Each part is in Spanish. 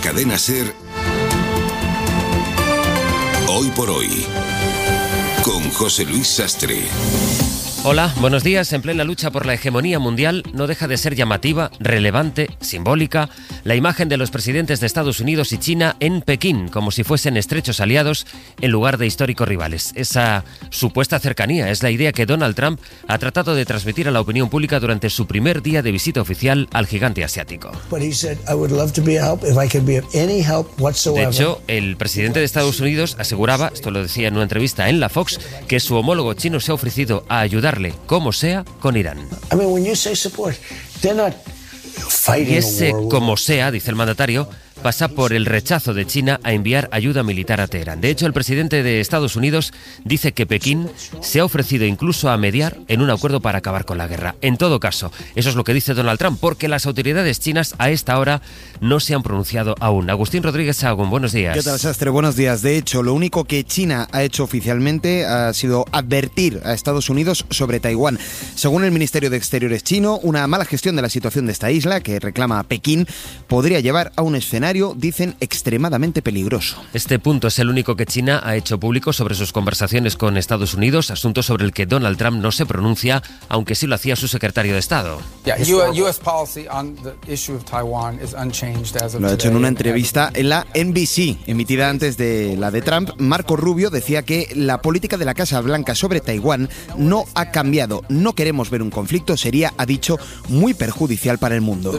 cadena SER, Hoy por Hoy, con José Luis Sastre. Hola, buenos días. En plena lucha por la hegemonía mundial, no deja de ser llamativa, relevante, simbólica, la imagen de los presidentes de Estados Unidos y China en Pekín, como si fuesen estrechos aliados en lugar de históricos rivales. Esa supuesta cercanía es la idea que Donald Trump ha tratado de transmitir a la opinión pública durante su primer día de visita oficial al gigante asiático. De hecho, el presidente de Estados Unidos aseguraba, esto lo decía en una entrevista en la Fox, que su homólogo chino se ha ofrecido a ayudarle, como sea, con Irán. Y ese como sea, dice el mandatario, pasa por el rechazo de China a enviar ayuda militar a Teherán. De hecho, el presidente de Estados Unidos dice que Pekín se ha ofrecido incluso a mediar en un acuerdo para acabar con la guerra. En todo caso, eso es lo que dice Donald Trump, porque las autoridades chinas a esta hora no se han pronunciado aún. Agustín Rodríguez Sahagún, buenos días. ¿Qué tal, Sastre? Buenos días. De hecho, lo único que China ha hecho oficialmente ha sido advertir a Estados Unidos sobre Taiwán. Según el Ministerio de Exteriores chino, una mala gestión de la situación de esta isla, que reclama Pekín, podría llevar a un escenario, dicen, extremadamente peligroso. Este punto es el único que China ha hecho público sobre sus conversaciones con Estados Unidos, asunto sobre el que Donald Trump no se pronuncia, aunque sí lo hacía su secretario de Estado. Lo ha hecho en una entrevista en la NBC, emitida antes de la de Trump. Marco Rubio decía que la política de la Casa Blanca sobre Taiwán no ha cambiado. No queremos ver un conflicto, sería, ha dicho, muy perjudicial para el mundo.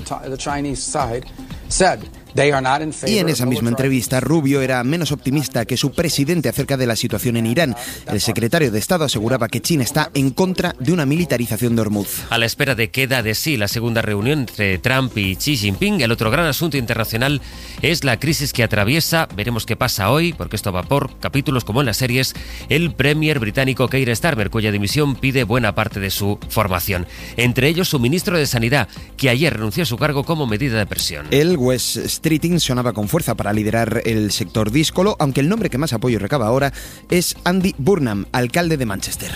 Y en esa misma entrevista, Rubio era menos optimista que su presidente acerca de la situación en Irán. El secretario de Estado aseguraba que China está en contra de una militarización de Hormuz. A la espera de qué da de sí la segunda reunión entre Trump y Xi Jinping, el otro gran asunto internacional es la crisis que atraviesa, veremos qué pasa hoy, porque esto va por capítulos como en las series, el premier británico Keir Starmer, cuya dimisión pide buena parte de su formación. Entre ellos su ministro de Sanidad, que ayer renunció a su cargo como medida de presión. El West Streeting sonaba con fuerza para liderar el sector díscolo, aunque el nombre que más apoyo recaba ahora es Andy Burnham, alcalde de Manchester.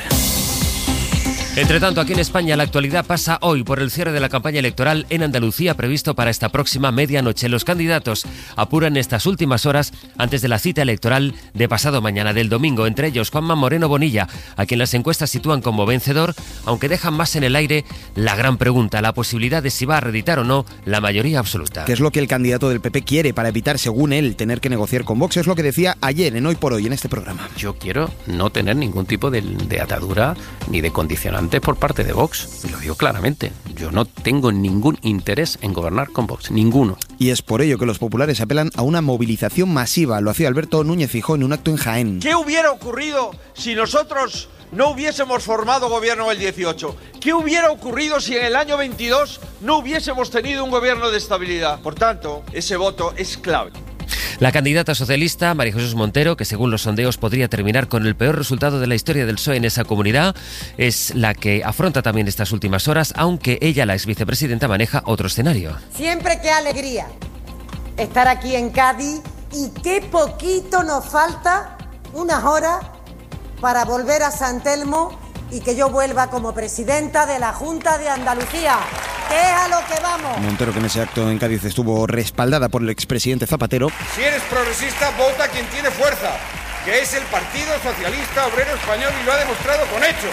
Entre tanto, aquí en España la actualidad pasa hoy por el cierre de la campaña electoral en Andalucía previsto para esta próxima medianoche. Los candidatos apuran estas últimas horas antes de la cita electoral de pasado mañana, del domingo. Entre ellos Juanma Moreno Bonilla, a quien las encuestas sitúan como vencedor, aunque dejan más en el aire la gran pregunta, la posibilidad de si va a reeditar o no la mayoría absoluta. Que es lo que el candidato del PP quiere para evitar, según él, tener que negociar con Vox. Es lo que decía ayer en Hoy por Hoy en este programa. Yo quiero no tener ningún tipo de atadura ni de condicionante por parte de Vox, y lo digo claramente. Yo no tengo ningún interés en gobernar con Vox, ninguno. Y es por ello que los populares apelan a una movilización masiva. Lo hacía Alberto Núñez Feijóo en un acto en Jaén. ¿Qué hubiera ocurrido si nosotros no hubiésemos formado gobierno el 18? ¿Qué hubiera ocurrido si en el año 22 no hubiésemos tenido un gobierno de estabilidad? Por tanto, ese voto es clave. La candidata socialista, María Jesús Montero, que según los sondeos podría terminar con el peor resultado de la historia del PSOE en esa comunidad, es la que afronta también estas últimas horas, aunque ella, la exvicepresidenta, maneja otro escenario. Siempre qué alegría estar aquí en Cádiz y qué poquito nos falta, unas horas, para volver a San Telmo y que yo vuelva como presidenta de la Junta de Andalucía. ¿Qué es a lo que vamos? Montero, que en ese acto en Cádiz estuvo respaldada por el expresidente Zapatero. Si eres progresista, vota a quien tiene fuerza, que es el Partido Socialista Obrero Español, y lo ha demostrado con hechos.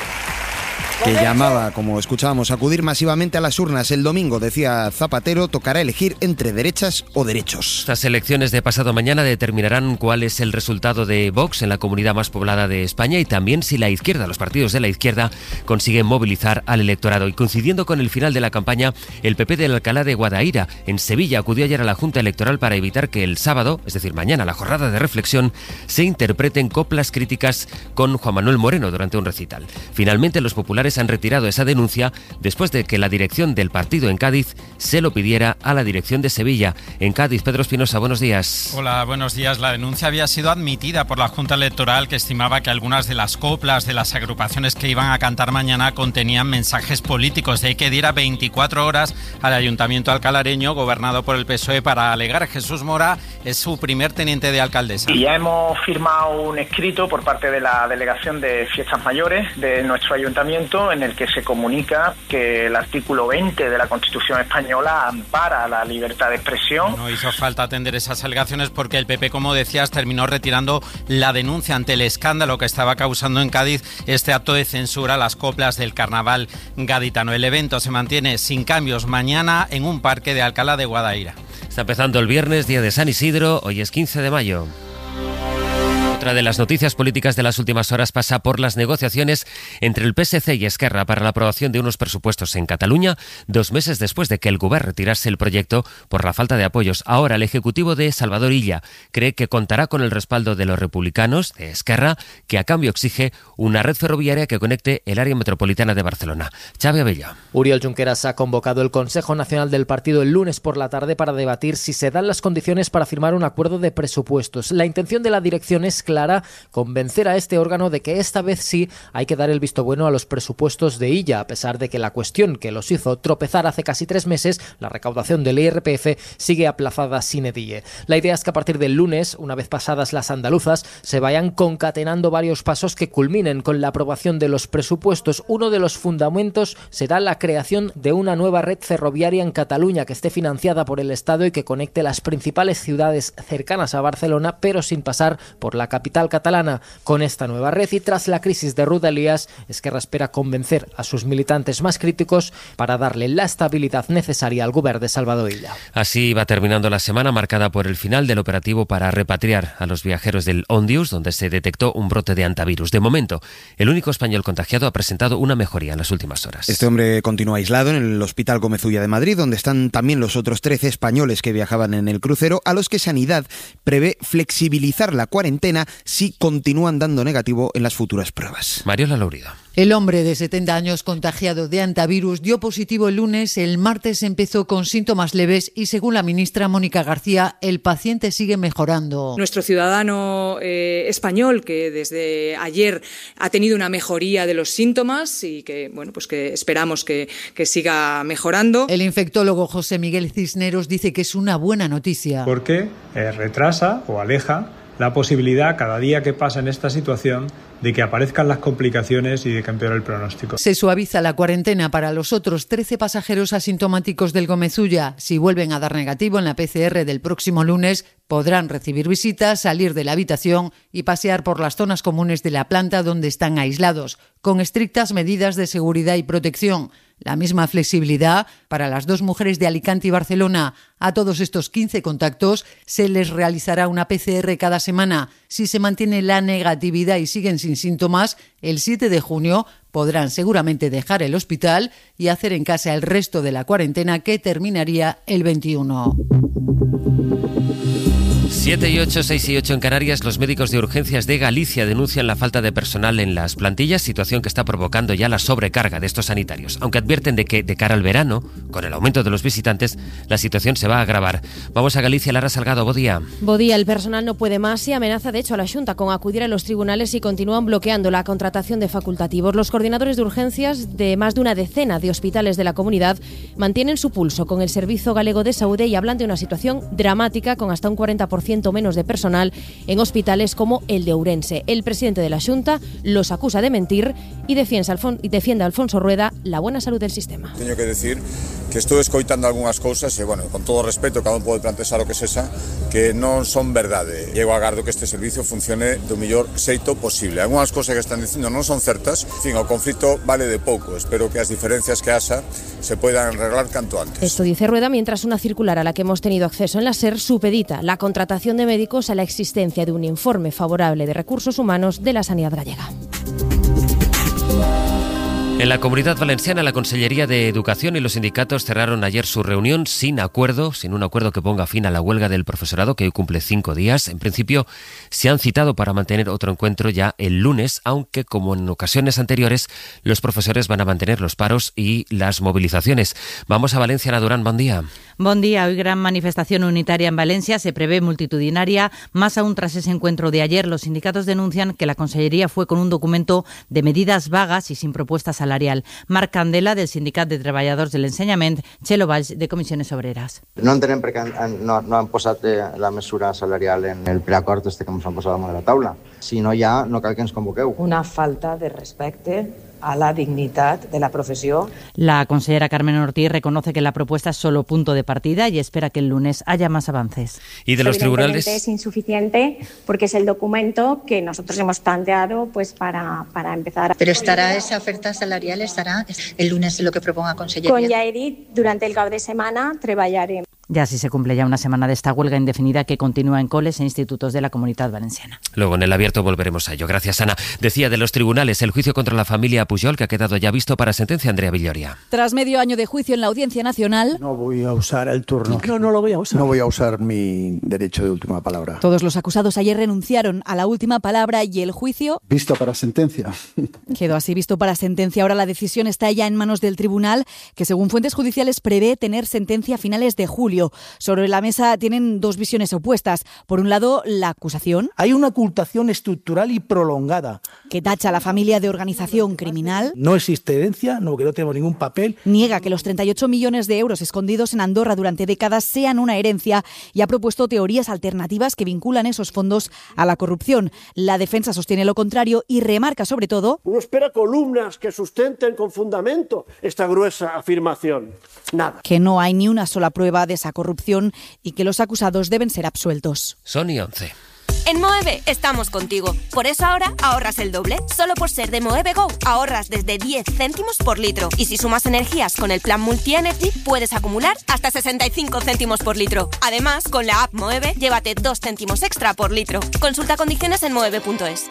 Que llamaba, como escuchábamos, a acudir masivamente a las urnas. El domingo, decía Zapatero, tocará elegir entre derechas o derechos. Estas elecciones de pasado mañana determinarán cuál es el resultado de Vox en la comunidad más poblada de España y también si la izquierda, los partidos de la izquierda, consiguen movilizar al electorado. Y coincidiendo con el final de la campaña, el PP de Alcalá de Guadaira, en Sevilla, acudió ayer a la Junta Electoral para evitar que el sábado, es decir, mañana, la jornada de reflexión, se interpreten coplas críticas con Juan Manuel Moreno durante un recital. Finalmente, los populares han retirado esa denuncia después de que la dirección del partido en Cádiz se lo pidiera a la dirección de Sevilla. En Cádiz, Pedro Espinosa, buenos días. Hola, buenos días. La denuncia había sido admitida por la Junta Electoral, que estimaba que algunas de las coplas de las agrupaciones que iban a cantar mañana contenían mensajes políticos. De ahí que diera 24 horas al Ayuntamiento alcalareño, gobernado por el PSOE, para alegar. Jesús Mora es su primer teniente de alcaldesa. Y ya hemos firmado un escrito por parte de la Delegación de Fiestas Mayores de nuestro ayuntamiento documento en el que se comunica que el artículo 20 de la Constitución española ampara la libertad de expresión. No hizo falta atender esas alegaciones porque el PP, como decías, terminó retirando la denuncia ante el escándalo que estaba causando en Cádiz este acto de censura a las coplas del carnaval gaditano. El evento se mantiene sin cambios mañana en un parque de Alcalá de Guadaira. Está empezando el viernes, día de San Isidro, hoy es 15 de mayo. Otra de las noticias políticas de las últimas horas pasa por las negociaciones entre el PSC y Esquerra para la aprobación de unos presupuestos en Cataluña, 2 meses después de que el Govern retirase el proyecto por la falta de apoyos. Ahora el Ejecutivo de Salvador Illa cree que contará con el respaldo de los republicanos, de Esquerra, que a cambio exige una red ferroviaria que conecte el área metropolitana de Barcelona. Xavi Abella. Oriol Junqueras ha convocado el Consejo Nacional del Partido el lunes por la tarde para debatir si se dan las condiciones para firmar un acuerdo de presupuestos. La intención de la dirección es clara: convencer a este órgano de que esta vez sí hay que dar el visto bueno a los presupuestos de Illa, a pesar de que la cuestión que los hizo tropezar hace casi 3 meses, la recaudación del IRPF, sigue aplazada sine die. La idea es que a partir del lunes, una vez pasadas las andaluzas, se vayan concatenando varios pasos que culminen con la aprobación de los presupuestos. Uno de los fundamentos será la creación de una nueva red ferroviaria en Cataluña que esté financiada por el Estado y que conecte las principales ciudades cercanas a Barcelona, pero sin pasar por la capital catalana. Con esta nueva red y tras la crisis de Rodalies, Esquerra espera convencer a sus militantes más críticos para darle la estabilidad necesaria al Govern de Salvador Illa. Así va terminando la semana marcada por el final del operativo para repatriar a los viajeros del Ondius, donde se detectó un brote de hantavirus. De momento, el único español contagiado ha presentado una mejoría en las últimas horas. Este hombre continúa aislado en el Hospital Gómez Ulla de Madrid, donde están también los otros 13 españoles que viajaban en el crucero, a los que Sanidad prevé flexibilizar la cuarentena si continúan dando negativo en las futuras pruebas. Mariola Laurida. El hombre de 70 años contagiado de hantavirus dio positivo el lunes. El martes empezó con síntomas leves y, según la ministra Mónica García, el paciente sigue mejorando. Nuestro ciudadano español, que desde ayer ha tenido una mejoría de los síntomas y que, pues que esperamos que siga mejorando. El infectólogo José Miguel Cisneros dice que es una buena noticia. Porque retrasa o aleja la posibilidad, cada día que pasa en esta situación, de que aparezcan las complicaciones y de que empeore el pronóstico. Se suaviza la cuarentena para los otros 13 pasajeros asintomáticos del Gómez Ulla. Si vuelven a dar negativo en la PCR del próximo lunes, podrán recibir visitas, salir de la habitación y pasear por las zonas comunes de la planta donde están aislados, con estrictas medidas de seguridad y protección. La misma flexibilidad para las 2 mujeres de Alicante y Barcelona. A todos estos 15 contactos se les realizará una PCR cada semana. Si se mantiene la negatividad y siguen sin síntomas, el 7 de junio podrán seguramente dejar el hospital y hacer en casa el resto de la cuarentena, que terminaría el 21. 7 y 8, 6 y 8 en Canarias. Los médicos de urgencias de Galicia denuncian la falta de personal en las plantillas, situación que está provocando ya la sobrecarga de estos sanitarios, aunque advierten de que de cara al verano, con el aumento de los visitantes, la situación se va a agravar. Vamos a Galicia. Lara Salgado, bo día. Bo día. El personal no puede más y amenaza de hecho a la Xunta con acudir a los tribunales y continúan bloqueando la contratación de facultativos. Los coordinadores de urgencias de más de una decena de hospitales de la comunidad mantienen su pulso con el Servicio Galego de Saúde y hablan de una situación dramática, con hasta un 40% menos de personal en hospitales como el de Ourense. El presidente de la Xunta los acusa de mentir y defiende a Alfonso Rueda la buena salud del sistema. Teño que decir que estou escoitando algunhas cousas e, con todo respeto, cada un pode plantexar o que sexa, que non son verdade. Eu agardo que este servicio funcione do mellor xeito posible. Algunhas cousas que están dicindo non son certas. En fin, o conflito vale de pouco. Espero que as diferencias que haxa se puedan arreglar canto antes. Esto dice Rueda mientras una circular a la que hemos tenido acceso en la SER supedita la contratación de médicos a la existencia de un informe favorable de recursos humanos de la sanidad gallega. En la Comunidad Valenciana, la Consellería de Educación y los sindicatos cerraron ayer su reunión sin un acuerdo que ponga fin a la huelga del profesorado, que hoy cumple 5 días. En principio, se han citado para mantener otro encuentro ya el lunes, aunque, como en ocasiones anteriores, los profesores van a mantener los paros y las movilizaciones. Vamos a Valencia. Ana Durán, buen día. Buen día. Hoy gran manifestación unitaria en Valencia, se prevé multitudinaria, más aún tras ese encuentro de ayer. Los sindicatos denuncian que la Consellería fue con un documento de medidas vagas y sin propuesta salarial. Marc Candela, del Sindicat de Treballadors de l'Ensenyament, Txelo Valls, de Comissiones Obreras. No entenem per què no han posat la mesura salarial en el preacord que ens han posat damunt de la taula. Si no hi ha, no cal que ens convoqueu. Una falta de respecte a la dignidad de la profesión. La consellera Carmen Ortiz reconoce que la propuesta es solo punto de partida y espera que el lunes haya más avances. Y de los tribunales es insuficiente porque es el documento que nosotros hemos planteado pues para empezar. Pero estará esa oferta salarial, estará el lunes en lo que proponga Consellería. Con Yaedit, durante el cap de setmana treballarem. Ya así se cumple ya una semana de esta huelga indefinida que continúa en coles e institutos de la Comunitat Valenciana. Luego en el abierto volveremos a ello. Gracias, Ana. Decía de los tribunales el juicio contra la familia Pujol, que ha quedado ya visto para sentencia. Andrea Villoria. Tras medio año de juicio en la Audiencia Nacional... No voy a usar el turno. No lo voy a usar. No voy a usar mi derecho de última palabra. Todos los acusados ayer renunciaron a la última palabra y el juicio... Visto para sentencia. Quedó así visto para sentencia. Ahora la decisión está ya en manos del tribunal, que según fuentes judiciales prevé tener sentencia a finales de julio. Sobre la mesa tienen dos visiones opuestas. Por un lado, la acusación. Hay una ocultación estructural y prolongada. Que tacha a la familia de organización criminal. No existe herencia, que no tenemos ningún papel. Niega que los 38 millones de euros escondidos en Andorra durante décadas sean una herencia y ha propuesto teorías alternativas que vinculan esos fondos a la corrupción. La defensa sostiene lo contrario y remarca sobre todo... Uno espera columnas que sustenten con fundamento esta gruesa afirmación. Nada. Que no hay ni una sola prueba de esa corrupción y que los acusados deben ser absueltos. Son y 11. En Moeve estamos contigo. Por eso ahora ahorras el doble. Solo por ser de Moeve Go ahorras desde 10 céntimos por litro. Y si sumas energías con el plan Multi-Energy, puedes acumular hasta 65 céntimos por litro. Además, con la app Moeve, llévate 2 céntimos extra por litro. Consulta condiciones en moeve.es.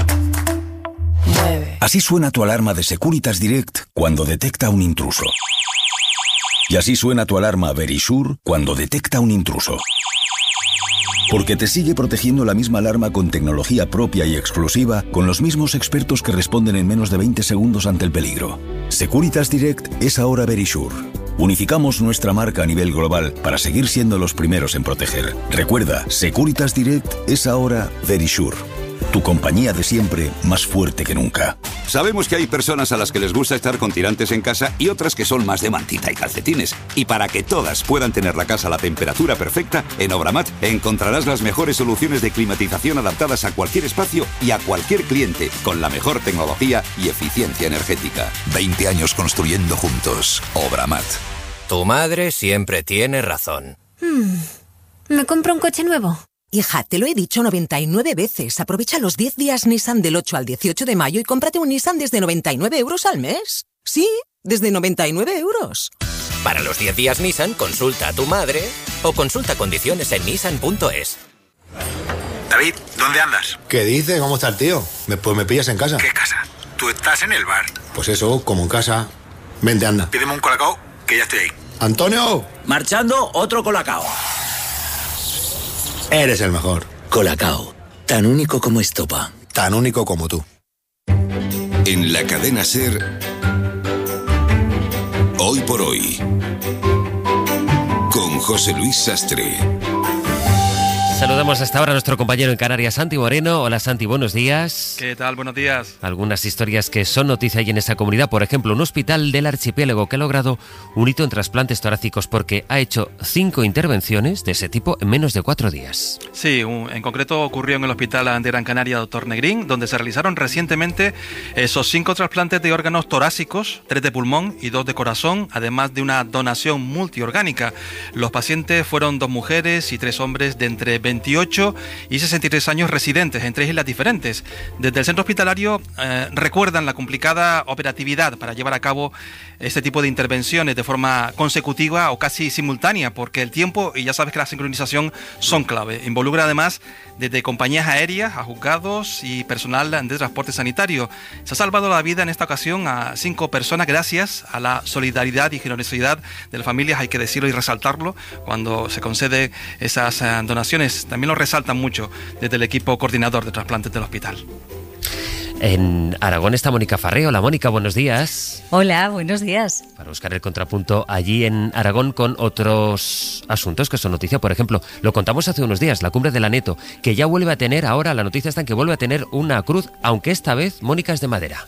Así suena tu alarma de Securitas Direct cuando detecta un intruso. Y así suena tu alarma Verisure cuando detecta un intruso. Porque te sigue protegiendo la misma alarma con tecnología propia y exclusiva, con los mismos expertos que responden en menos de 20 segundos ante el peligro. Securitas Direct es ahora Verisure. Unificamos nuestra marca a nivel global para seguir siendo los primeros en proteger. Recuerda, Securitas Direct es ahora Verisure. Tu compañía de siempre, más fuerte que nunca. Sabemos que hay personas a las que les gusta estar con tirantes en casa y otras que son más de mantita y calcetines. Y para que todas puedan tener la casa a la temperatura perfecta, en Obramat encontrarás las mejores soluciones de climatización adaptadas a cualquier espacio y a cualquier cliente, con la mejor tecnología y eficiencia energética. 20 años construyendo juntos. Obramat. Tu madre siempre tiene razón. ¿Me compro un coche nuevo? Hija, te lo he dicho 99 veces. Aprovecha los 10 días Nissan del 8 al 18 de mayo y cómprate un Nissan desde 99 euros al mes. Sí, desde 99 euros. Para los 10 días Nissan, consulta a tu madre o consulta condiciones en nissan.es. David, ¿dónde andas? ¿Qué dices? ¿Cómo está el tío? Pues me pillas en casa. ¿Qué casa? Tú estás en el bar. Pues eso, como en casa. Vente, anda. Pídeme un colacao, que ya estoy ahí. ¡Antonio! Marchando, otro colacao. Eres el mejor. Colacao, tan único como estopa. Tan único como tú. En la cadena SER, Hoy por Hoy, con José Luis Sastre. Saludamos hasta ahora a nuestro compañero en Canarias, Santi Moreno. Hola Santi, buenos días. ¿Qué tal? Buenos días. Algunas historias que son noticia ahí en esa comunidad. Por ejemplo, un hospital del archipiélago que ha logrado un hito en trasplantes torácicos porque ha hecho 5 intervenciones de ese tipo en menos de 4 días. Sí, en concreto ocurrió en el Hospital de Gran Canaria Dr. Negrín, donde se realizaron recientemente esos 5 trasplantes de órganos torácicos, 3 de pulmón y 2 de corazón, además de una donación multiorgánica. Los pacientes fueron 2 mujeres y 3 hombres de entre 28 y 63 años residentes en 3 islas diferentes. Desde el centro hospitalario recuerdan la complicada operatividad para llevar a cabo este tipo de intervenciones de forma consecutiva o casi simultánea, porque el tiempo y ya sabes que la sincronización son clave. Involucra además desde compañías aéreas a juzgados y personal de transporte sanitario. Se ha salvado la vida en esta ocasión a 5 personas gracias a la solidaridad y generosidad de las familias, hay que decirlo y resaltarlo cuando se concede esas donaciones. También lo resaltan mucho desde el equipo coordinador de trasplantes del hospital. En Aragón está Mónica Farré. Hola Mónica, buenos días. Hola, buenos días. Para buscar el contrapunto allí en Aragón con otros asuntos que son noticia. Por ejemplo, lo contamos hace unos días, la cumbre del Aneto, que ya vuelve a tener ahora, la noticia está en que vuelve a tener una cruz, aunque esta vez, Mónica, es de madera.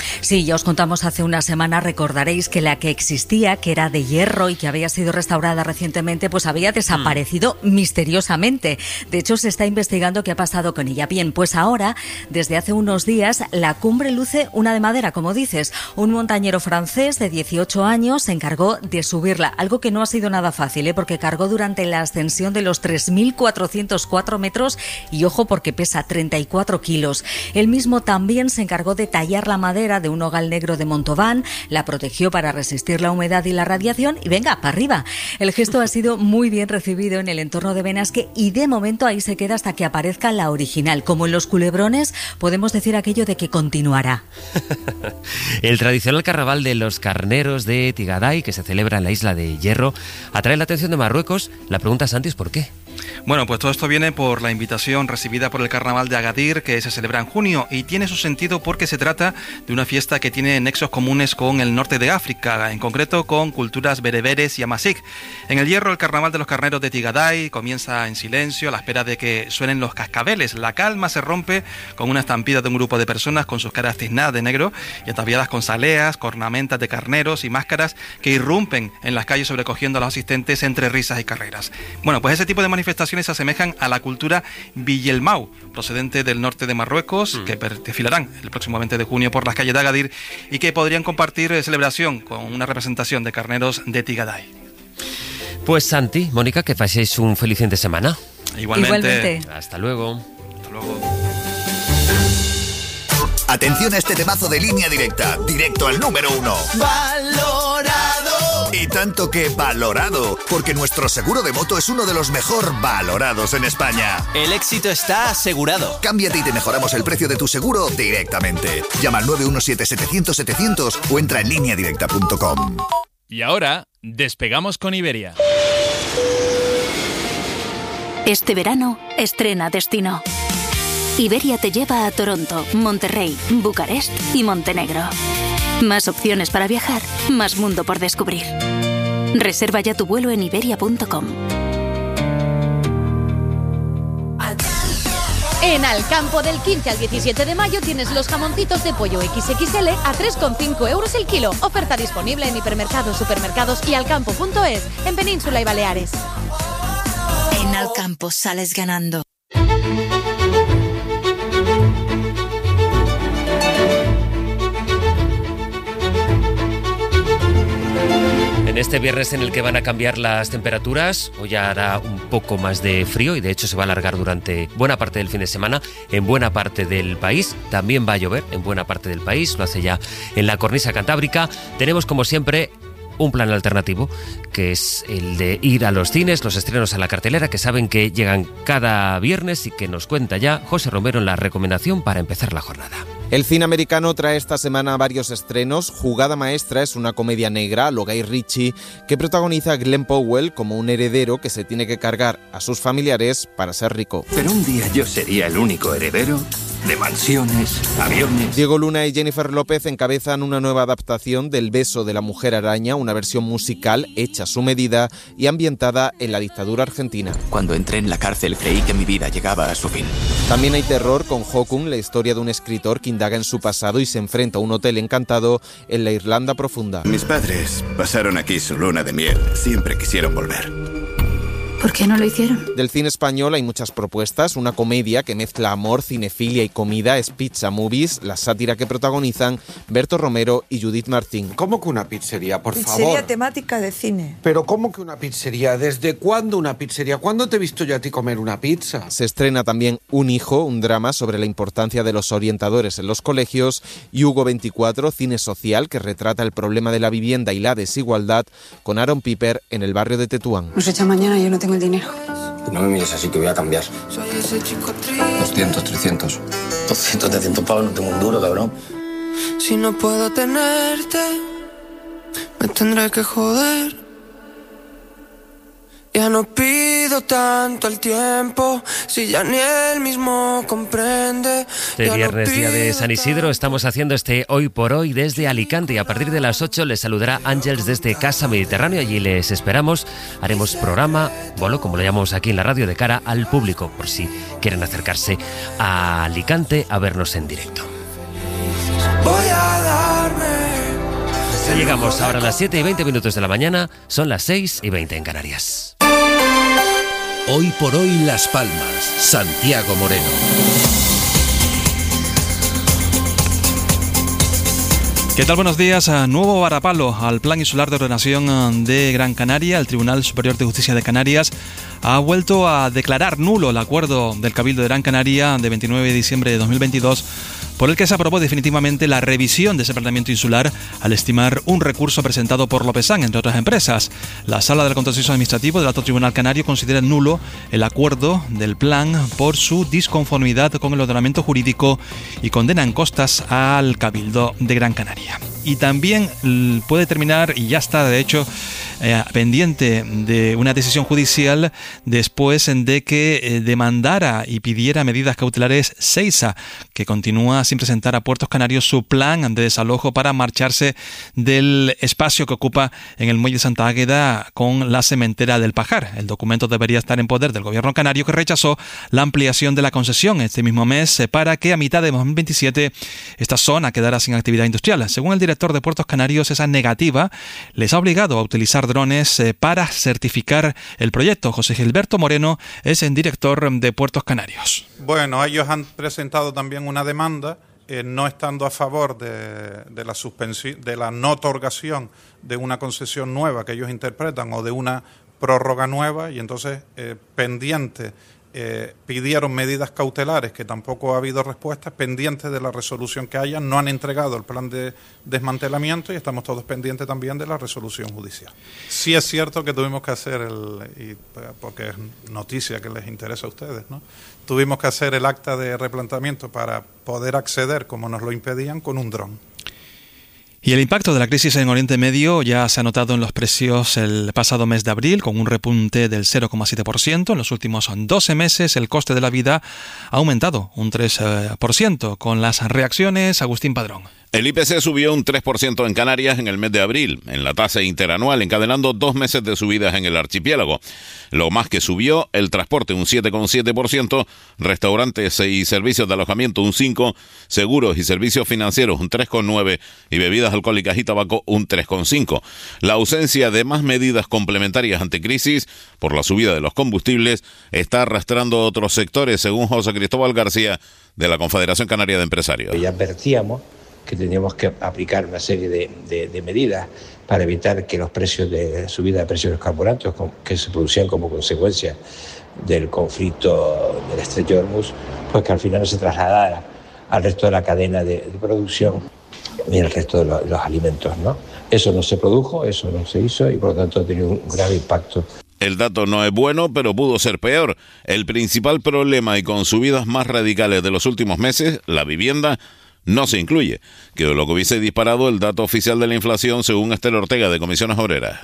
Sí, ya os contamos hace una semana, recordaréis que la que existía, que era de hierro y que había sido restaurada recientemente, pues había desaparecido misteriosamente. De hecho, se está investigando qué ha pasado con ella. Bien, pues ahora, desde hace unos días, la cumbre luce una de madera, como dices. Un montañero francés de 18 años se encargó de subirla, algo que no ha sido nada fácil, porque cargó durante la ascensión de los 3.404 metros y ojo porque pesa 34 kilos. Él mismo también se encargó de tallar la madera de un nogal negro de Montauban, la protegió para resistir la humedad y la radiación y venga, para arriba. El gesto ha sido muy bien recibido en el entorno de Benasque y de momento ahí se queda hasta que aparezca la original. Como en los culebrones, podemos decir aquello de que continuará. El tradicional carnaval de los carneros de Tigaday, que se celebra en la isla de Hierro, atrae la atención de Marruecos. La pregunta, Santi, es ¿por qué? Bueno, pues todo esto viene por la invitación recibida por el Carnaval de Agadir, que se celebra en junio, y tiene su sentido porque se trata de una fiesta que tiene nexos comunes con el norte de África, en concreto con culturas bereberes y amasik. En el Hierro, el Carnaval de los Carneros de Tigaday comienza en silencio a la espera de que suenen los cascabeles. La calma se rompe con una estampida de un grupo de personas con sus caras tiznadas de negro y ataviadas con saleas, cornamentas de carneros y máscaras que irrumpen en las calles sobrecogiendo a los asistentes entre risas y carreras. Bueno, pues ese tipo de manifestaciones se asemejan a la cultura Villemau, procedente del norte de Marruecos, que desfilarán el próximo 20 de junio por las calles de Agadir y que podrían compartir celebración con una representación de carneros de Tigaday. Pues Santi, Mónica, que paséis un feliz fin de semana. Igualmente. Hasta luego. Hasta luego. Atención a este temazo de Línea Directa, directo al número 1. ¡Valorado! Y tanto que valorado, porque nuestro seguro de moto es uno de los mejor valorados en España. El éxito está asegurado. Cámbiate y te mejoramos el precio de tu seguro directamente. Llama al 917-700-700 o entra en lineadirecta.com. Y ahora, despegamos con Iberia. Este verano, estrena destino. Iberia te lleva a Toronto, Monterrey, Bucarest y Montenegro. Más opciones para viajar, más mundo por descubrir. Reserva ya tu vuelo en iberia.com. En Alcampo, del 15 al 17 de mayo tienes los jamoncitos de pollo XXL a 3,5 euros el kilo. Oferta disponible en hipermercados, supermercados y alcampo.es, en Península y Baleares. En Alcampo sales ganando. En este viernes en el que van a cambiar las temperaturas, hoy hará un poco más de frío y de hecho se va a alargar durante buena parte del fin de semana en buena parte del país. También va a llover en buena parte del país, lo hace ya en la cornisa cantábrica. Tenemos como siempre un plan alternativo, que es el de ir a los cines, los estrenos a la cartelera, que saben que llegan cada viernes y que nos cuenta ya José Romero en la recomendación para empezar la jornada. El cine americano trae esta semana varios estrenos. Jugada Maestra es una comedia negra a lo Guy Ritchie que protagoniza a Glenn Powell como un heredero que se tiene que cargar a sus familiares para ser rico. Pero un día yo sería el único heredero de mansiones, aviones... Diego Luna y Jennifer López encabezan una nueva adaptación del Beso de la Mujer Araña, una versión musical hecha a su medida y ambientada en la dictadura argentina. Cuando entré en la cárcel creí que mi vida llegaba a su fin. También hay terror con Hokun, la historia de un escritor que indaga en su pasado y se enfrenta a un hotel encantado en la Irlanda profunda. Mis padres pasaron aquí su luna de miel. Siempre quisieron volver. ¿Por qué no lo hicieron? Del cine español hay muchas propuestas. Una comedia que mezcla amor, cinefilia y comida es Pizza Movies, la sátira que protagonizan Berto Romero y Judith Martín. ¿Cómo que una pizzería, por favor? Pizzería temática de cine. ¿Pero cómo que una pizzería? ¿Desde cuándo una pizzería? ¿Cuándo te he visto yo a ti comer una pizza? Se estrena también Un hijo, un drama sobre la importancia de los orientadores en los colegios, y Hugo 24, cine social que retrata el problema de la vivienda y la desigualdad, con Aaron Piper en el barrio de Tetuán. Nos echa mañana y yo no tengo el dinero. No me mires así que voy a cambiar. 200, 300. 200, 300 pavos, no tengo un duro, cabrón. Si no puedo tenerte, me tendré que joder. Ya no pido tanto el tiempo, si ya ni él mismo comprende. Este viernes, día de San Isidro, estamos haciendo este Hoy por Hoy desde Alicante y a partir de las 8 les saludará Ángels desde Casa Mediterráneo. Allí les esperamos. Haremos programa, bueno, como lo llamamos aquí en la radio, de cara al público, por si quieren acercarse a Alicante a vernos en directo. Voy a dar Así llegamos ahora a las 7:20 de la mañana, son las 6:20 en Canarias. Hoy por hoy Las Palmas, Santiago Moreno. ¿Qué tal? Buenos días. Nuevo varapalo al Plan Insular de Ordenación de Gran Canaria. El Tribunal Superior de Justicia de Canarias ha vuelto a declarar nulo el acuerdo del Cabildo de Gran Canaria de 29 de diciembre de 2022 por el que se aprobó definitivamente la revisión de ese planeamiento insular al estimar un recurso presentado por Lopezán, entre otras empresas. La Sala del Contencioso Administrativo del Alto Tribunal Canario considera nulo el acuerdo del plan por su disconformidad con el ordenamiento jurídico y condena en costas al Cabildo de Gran Canaria. Y también puede terminar, y ya está de hecho pendiente de una decisión judicial después de que demandara y pidiera medidas cautelares Seiza, que continúa sin presentar a Puertos Canarios su plan de desalojo para marcharse del espacio que ocupa en el muelle Santa Águeda con la cementera del Pajar. El documento debería estar en poder del gobierno canario, que rechazó la ampliación de la concesión este mismo mes para que a mitad de 2027 esta zona quedara sin actividad industrial. Según el director de Puertos Canarios, esa negativa les ha obligado a utilizar drones para certificar el proyecto. José Gilberto Moreno es el director de Puertos Canarios. Bueno, ellos han presentado también una demanda no estando a favor de la suspensión, de la no otorgación de una concesión nueva que ellos interpretan o de una prórroga nueva, y entonces pendiente pidieron medidas cautelares, que tampoco ha habido respuestas, pendientes de la resolución que hayan. No han entregado el plan de desmantelamiento y estamos todos pendientes también de la resolución judicial. Sí es cierto que tuvimos que hacer porque es noticia que les interesa a ustedes, ¿no? Tuvimos que hacer el acta de replanteamiento para poder acceder, como nos lo impedían, con un dron. Y el impacto de la crisis en Oriente Medio ya se ha notado en los precios el pasado mes de abril, con un repunte del 0,7%. En los últimos 12 meses el coste de la vida ha aumentado un 3%. Con las reacciones, Agustín Padrón. El IPC subió un 3% en Canarias en el mes de abril, en la tasa interanual, encadenando 2 meses de subidas en el archipiélago. Lo más que subió, el transporte un 7,7%, restaurantes y servicios de alojamiento un 5%, seguros y servicios financieros un 3,9% y bebidas alcohólicas y tabaco un 3,5%. La ausencia de más medidas complementarias ante crisis por la subida de los combustibles está arrastrando a otros sectores, según José Cristóbal García, de la Confederación Canaria de Empresarios. Ya advertíamos que teníamos que aplicar una serie de medidas para evitar que los precios de subida de precios de los carburantes que se producían como consecuencia del conflicto del estrecho de Hormuz, pues que al final no se trasladara al resto de la cadena de producción y el resto de los alimentos, ¿no? Eso no se produjo, eso no se hizo y por lo tanto ha tenido un grave impacto. El dato no es bueno, pero pudo ser peor. El principal problema, y con subidas más radicales de los últimos meses, la vivienda, no se incluye, que lo que hubiese disparado el dato oficial de la inflación, según Esther Ortega, de Comisiones Obreras.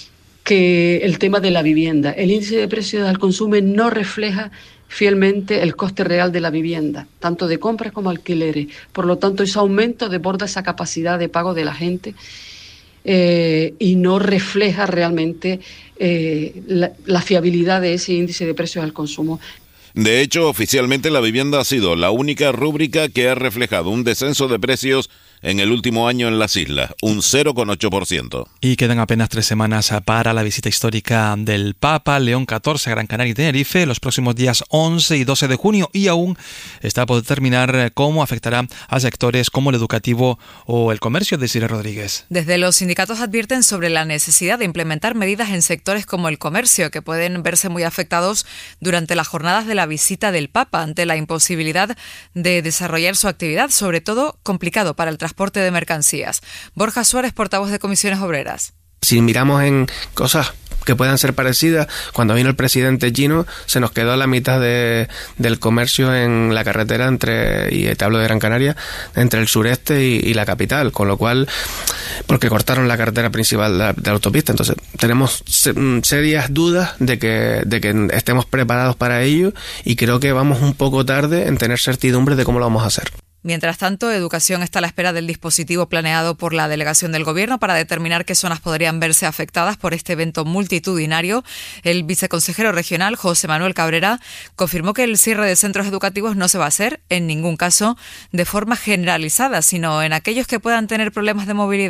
Que el tema de la vivienda, el índice de precios al consumo no refleja fielmente el coste real de la vivienda, tanto de compras como alquileres. Por lo tanto, ese aumento desborda esa capacidad de pago de la gente y no refleja realmente la fiabilidad de ese índice de precios al consumo. De hecho, oficialmente la vivienda ha sido la única rúbrica que ha reflejado un descenso de precios en el último año en las islas, un 0,8%. Y quedan apenas 3 semanas para la visita histórica del Papa León XIV a Gran Canaria y Tenerife los próximos días 11 y 12 de junio, y aún está por determinar cómo afectará a sectores como el educativo o el comercio. Desiree Rodríguez. Desde los sindicatos advierten sobre la necesidad de implementar medidas en sectores como el comercio, que pueden verse muy afectados durante las jornadas de la visita del Papa, ante la imposibilidad de desarrollar su actividad, sobre todo complicado para el transporte de mercancías. Borja Suárez, portavoz de Comisiones Obreras. Si miramos en cosas que puedan ser parecidas, cuando vino el presidente chino se nos quedó la mitad del comercio en la carretera y te hablo de Gran Canaria, entre el sureste y la capital, con lo cual, porque cortaron la carretera principal de la autopista. Entonces tenemos serias dudas de que estemos preparados para ello, y creo que vamos un poco tarde en tener certidumbre de cómo lo vamos a hacer. Mientras tanto, Educación está a la espera del dispositivo planeado por la delegación del Gobierno para determinar qué zonas podrían verse afectadas por este evento multitudinario. El viceconsejero regional, José Manuel Cabrera, confirmó que el cierre de centros educativos no se va a hacer, en ningún caso, de forma generalizada, sino en aquellos que puedan tener problemas de movilidad.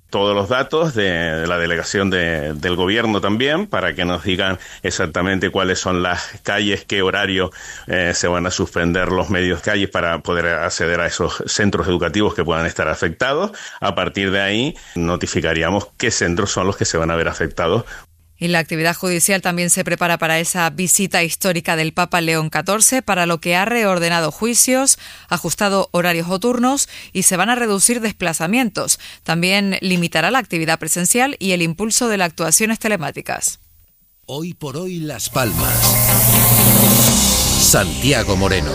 todos los datos de la delegación del gobierno también, para que nos digan exactamente cuáles son las calles, qué horario se van a suspender los medios calles para poder acceder a esos centros educativos que puedan estar afectados. A partir de ahí notificaríamos qué centros son los que se van a ver afectados. Y la actividad judicial también se prepara para esa visita histórica del Papa León XIV, para lo que ha reordenado juicios, ajustado horarios o turnos y se van a reducir desplazamientos. También limitará la actividad presencial y el impulso de las actuaciones telemáticas. Hoy por hoy Las Palmas. Santiago Moreno.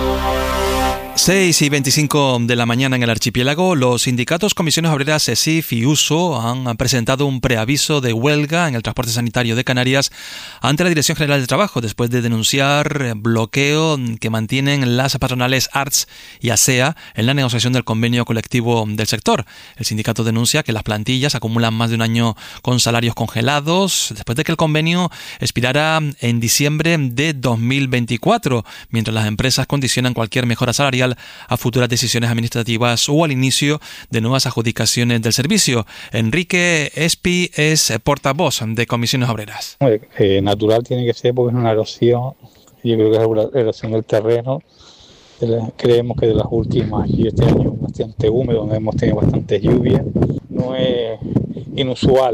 6:25 de la mañana en el archipiélago, los sindicatos Comisiones Obreras, SESIF y USO han presentado un preaviso de huelga en el transporte sanitario de Canarias ante la Dirección General de Trabajo, después de denunciar bloqueo que mantienen las patronales ARTS y ASEA en la negociación del convenio colectivo del sector. El sindicato denuncia que las plantillas acumulan más de un año con salarios congelados, después de que el convenio expirara en diciembre de 2024, mientras las empresas condicionan cualquier mejora salarial a futuras decisiones administrativas o al inicio de nuevas adjudicaciones del servicio. Enrique Espi es portavoz de Comisiones Obreras. Natural tiene que ser porque es una erosión, yo creo que es una erosión del terreno. Creemos que de las últimas, y este año bastante húmedo, donde hemos tenido bastante lluvia, no es inusual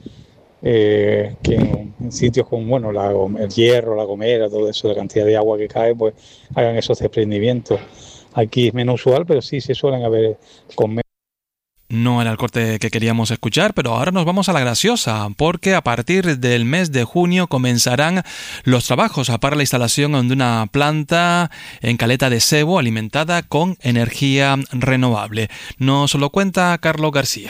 que en sitios como el Hierro, La Gomera, todo eso, la cantidad de agua que cae, pues hagan esos desprendimientos. Aquí es menos usual, pero sí se suelen haber con. No era el corte que queríamos escuchar, pero ahora nos vamos a La Graciosa, porque a partir del mes de junio comenzarán los trabajos para la instalación de una planta en Caleta de Sebo alimentada con energía renovable. Nos lo cuenta Carlos García.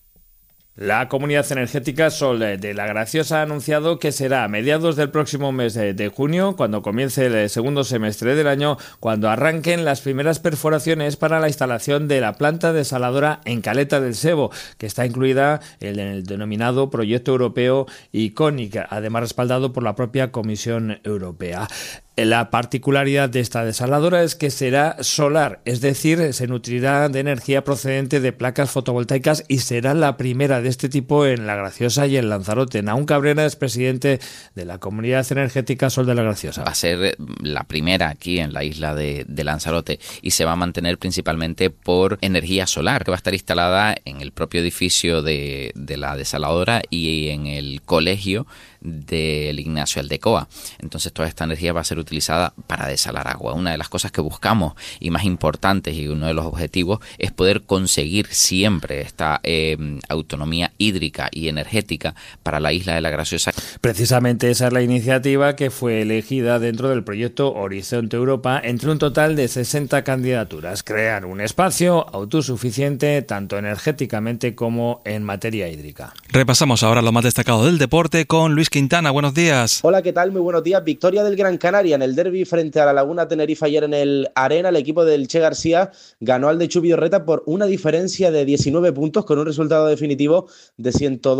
La Comunidad Energética Sol de La Graciosa ha anunciado que será a mediados del próximo mes de junio, cuando comience el segundo semestre del año, cuando arranquen las primeras perforaciones para la instalación de la planta desaladora en Caleta del Sebo, que está incluida en el denominado Proyecto Europeo Iconic, además respaldado por la propia Comisión Europea. La particularidad de esta desaladora es que será solar, es decir, se nutrirá de energía procedente de placas fotovoltaicas y será la primera de este tipo en La Graciosa y en Lanzarote. Naún Cabrera es presidente de la Comunidad Energética Sol de La Graciosa. Va a ser la primera aquí en la isla de Lanzarote y se va a mantener principalmente por energía solar, que va a estar instalada en el propio edificio de la desaladora y en el colegio del Ignacio Aldecoa. Entonces toda esta energía va a ser utilizada para desalar agua. Una de las cosas que buscamos y más importantes, y uno de los objetivos, es poder conseguir siempre esta autonomía hídrica y energética para la isla de La Graciosa. Precisamente esa es la iniciativa que fue elegida dentro del proyecto Horizonte Europa entre un total de 60 candidaturas. Crear un espacio autosuficiente tanto energéticamente como en materia hídrica. Repasamos ahora lo más destacado del deporte con Luis Quintana. Buenos días. Hola, ¿qué tal? Muy buenos días. Victoria del Gran Canaria en el derbi frente a la Laguna Tenerife ayer en el Arena. El equipo del Che García ganó al de Chubi Orreta por una diferencia de 19 puntos con un resultado definitivo de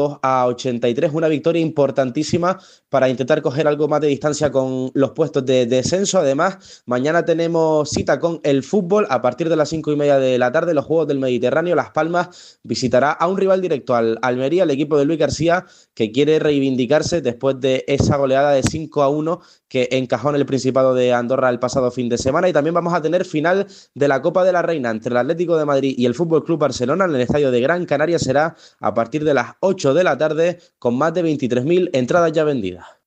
102-83. Una victoria importantísima para intentar coger algo más de distancia con los puestos de descenso. Además, mañana tenemos cita con el fútbol a partir de las 5:30 de la tarde. Los Juegos del Mediterráneo. Las Palmas visitará a un rival directo, al Almería, el equipo de Luis García, que quiere reivindicarse después de esa goleada de 5-1 que encajó en el Principado de Andorra el pasado fin de semana. Y también vamos a tener final de la Copa de la Reina entre el Atlético de Madrid y el Fútbol Club Barcelona en el estadio de Gran Canaria. Será a partir de las 8 de la tarde con más de 23.000 entradas ya vendidas.